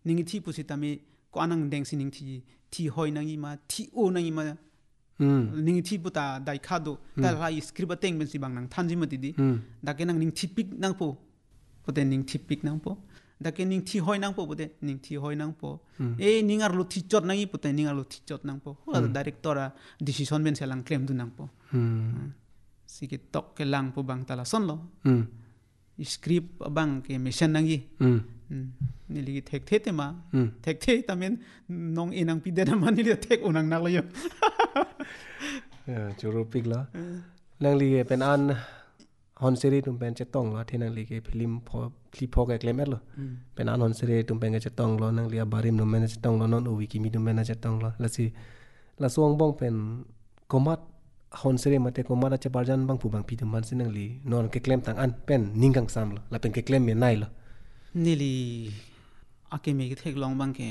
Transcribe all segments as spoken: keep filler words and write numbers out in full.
ning thi pusi tami ko anang deng sining thi thi hoi nang ima thi o nang ima ning thi puta dai khado ta la script ateng ben si bang nang thanji mati di da ke nang ning thi pik nang po pote ning thi pik nang po da ke ning thi hoi nang po pote ning thi hoi nang po e ning ar lu thi chot nang i pote ning ar lu thi chot nang po ho director a decision ben selang claim du nang po si ke tok ke lang po bang tala son lo script bang ke mission nang i nili thek the te ma thek the tamen nong inang pide na man nili thek unang nak lo yo churu pik la lang li pen an hon series tum pen chetong lo thinang li ke film pho clip pho ke claim lo pen an hon series tum pen ke chetong lo nang li barim no men chetong lo non uwi kimi tum men chetong lo la si la suang bong pen komat hon series mate komat a chaparjan bang pu bang pi tum man sinang li non ke claim tang an pen ningkang sam lo la pen ke claim me nai lo nili ake me thek long bang ke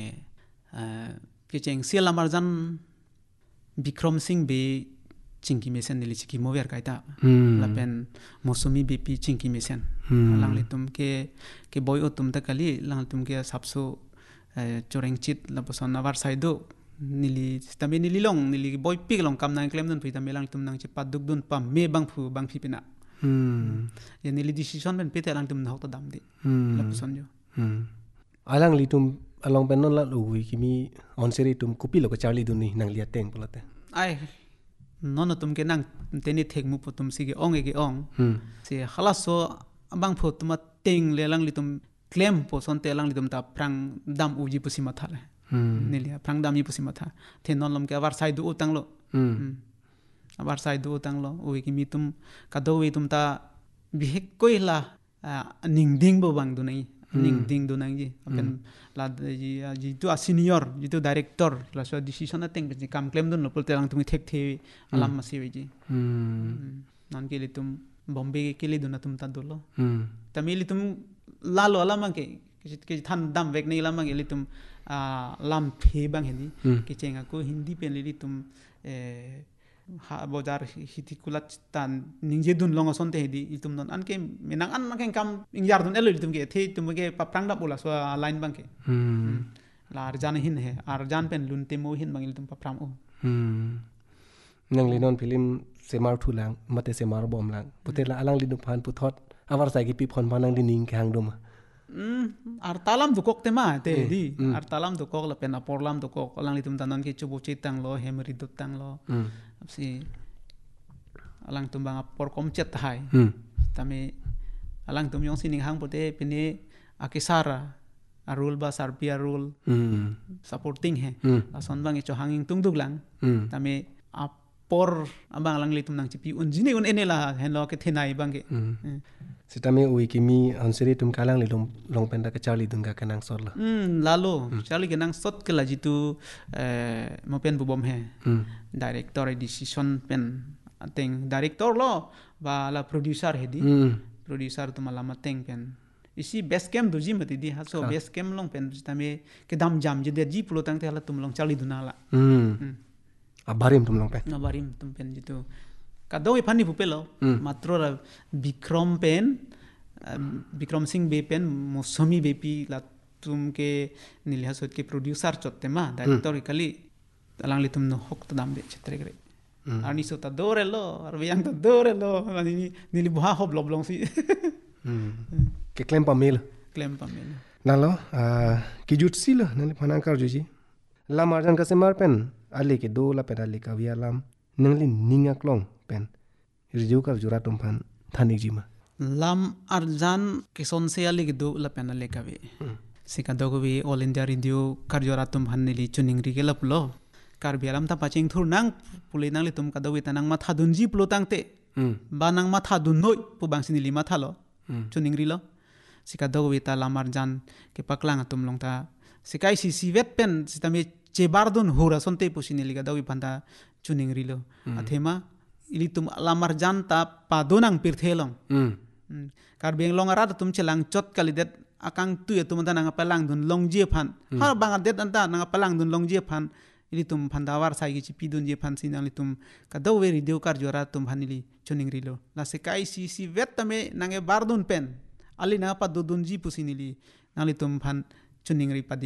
ke cheng sela marjan Bikram Singh be chingki mesen nili chiki mover kaita la pen mosumi bepi chingki mesen lang le tum ke ke boy o tum ta kali lang tum ke sapso choreng chit la poson navar saido nili tami nili long nili boy pig long kam nang claim dun phi tami lang tum nang chi paduk dun pam me bang phu bang phi pina ya nili decision ben pete lang tum hok ta dam de la poson jo alang li tum along pen non la uwi kimi on seri tum kupi lo ko charlie dun ni nang lia teng polate ai non tum ke nang teni thek mu putum si ge ong ge ong se khalaso abang pho tum teng le lang li tum claim po son te lang li tum ta prang dam uji pusi matha le nelia prang dam yi pusi matha the non lom ke abar sai du utang lo abar sai du utang lo uwi kimi tum ka do wi tum ta bihek koila ning ding bo bang du nai ning ding du nang ji apen la ji ji tu a senior ji tu director la so decision na teng ji kam claim dun lo pol te lang tum thek the alam ma si ji non ke li tum bombay ke li dun tum ta do lo tamili tum la lo alam ke ke than dam vek nei lam ke li tum lam phe bang hindi ke chenga ko hindi pen li tum ha bozar hitikulat tan ningje dun longa sonte hedi itum non an ke menang an maken kam ingyar dun elo itum ke the tum ke paprang da bola so line bang ke la arjan hin he arjan pen lunte mo hin bang itum papram o nang li non film semar thulang mate semar bom lang putela alang li du phan pu thot awar sai ki pi phon manang di ning khang dum ar talam du kok tema te di ar talam du kok la pen aporlam du kok alang li tum tanon ke chubu chitang lo hemri du tang lo si alang tum bang apor kom chet hai tame alang tum yong sining hang pote pini akisara arul ba sarpia rule supporting hai ason bang cho hanging tung dug lang tame apor abang alang li tum nang chipi unjini un enela hen lo ke thenai bang ke sitame ui kimi anseri tum kalang li long penda ka charlie dunga kanang sor la hmm lalo charlie kanang sot ke la jitu mo pen bu bom he director decision pen ateng director lo ba la producer hedi producer tum la mateng pen isi best cam doji mati di ha so best cam long pen sitame ke dam jam je de ji pulo tang te hala tum long charlie duna la abarim tum long pen abarim tum pen jitu kadoi phani pupelo matro la Bikram pen Bikram Singh be pen mosami bepi la tum ke nilha sot ke producer chotte ma director kali alang li tum no hok to dam be chetre gre ani so ta dore lo ar yang ta dore lo ani nili bha hob loblong si ke claim pamil claim pamil nalo ki jutsi lo nali phanang kar juji la marjan ka semar pen ali ke do la pen ali ka wialam nangli ninga klong pen review kar jura tum phan thanik jima lam arjan ke son se ali do la pen ale ka be sika do go be all india radio kar jura tum phan nili chuning ri gelap lo kar bialam ta paching thur nang puli nang li tum ka do we tanang matha dunji plo tangte ba nang matha dun noi pu bang sinili matha lo chuning ri lo sika do we ta lam arjan ke paklang tum long ta sikai si si vet pen sitame chebardun hura sonte pusinili ga do we panda chuning ri lo athema ili tum lamar janta padonang pirthelong kar beng long ara tum chelang chot kalidet akang tu tum ta nang palang dun long je phan har bang det anta nang palang dun long je phan ili tum phandawar sai gi chipi dun je phan sinang li tum ka do we radio kar jora tum phanili chuning ri lo la se kai si si vet tame nange bardun pen ali na pa dun ji pusinili nali tum phan chuning ri padi